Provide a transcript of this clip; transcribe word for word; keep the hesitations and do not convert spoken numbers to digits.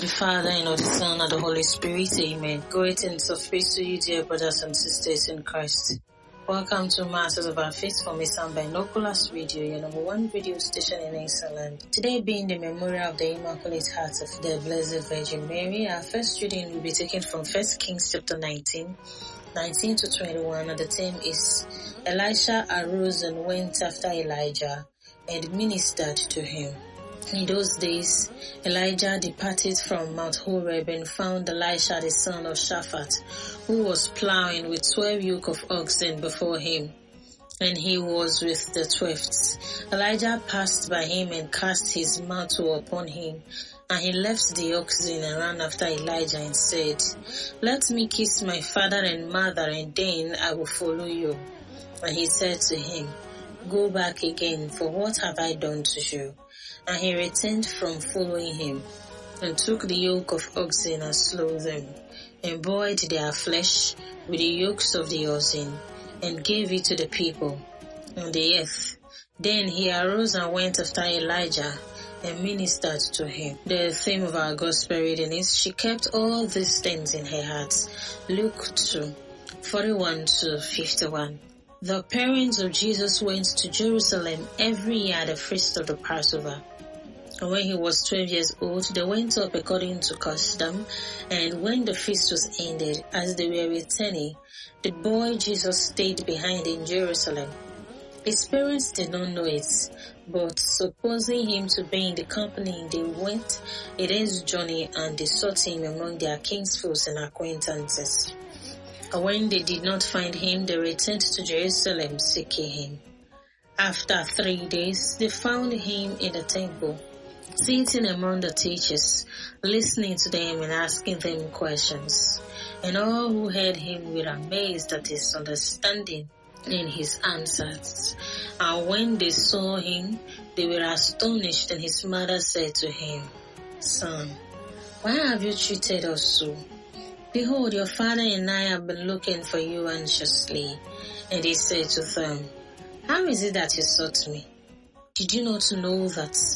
the Father, and of the Son, and of the Holy Spirit. Amen. Greetings of peace to you, dear brothers and sisters in Christ. Welcome to Masters of Our Faith from Isan Binoculars Radio, your number one radio station in Iceland. Today being the memorial of the Immaculate Heart of the Blessed Virgin Mary, our first reading will be taken from First Kings chapter nineteen, nineteen to twenty-one, and the theme is Elisha arose and went after Elijah and ministered to him. In those days, Elijah departed from Mount Horeb and found Elisha the son of Shaphat, who was plowing with twelve yoke of oxen before him, and he was with the twelfth. Elijah passed by him and cast his mantle upon him, and he left the oxen and ran after Elijah and said, "Let me kiss my father and mother, and then I will follow you." And he said to him, "Go back again, for what have I done to you?" And he returned from following him, and took the yoke of oxen and slew them, and boiled their flesh with the yokes of the oxen, and gave it to the people on the earth. Then he arose and went after Elijah, and ministered to him. The theme of our gospel reading is, she kept all these things in her heart. Luke two, forty-one to fifty-one. The parents of Jesus went to Jerusalem every year at the feast of the Passover. And when he was twelve years old, they went up according to custom, and when the feast was ended, as they were returning, the boy Jesus stayed behind in Jerusalem. His parents did not know it, but supposing him to be in the company, they went a day's journey, and they sought him among their kinsfolk and acquaintances. And when they did not find him, they returned to Jerusalem seeking him. After three days, they found him in the temple, sitting among the teachers, listening to them and asking them questions. And all who heard him were amazed at his understanding and his answers. And when they saw him, they were astonished, and his mother said to him, "Son, why have you treated us so? Behold, your father and I have been looking for you anxiously." And he said to them, "How is it that you sought me? Did you not know that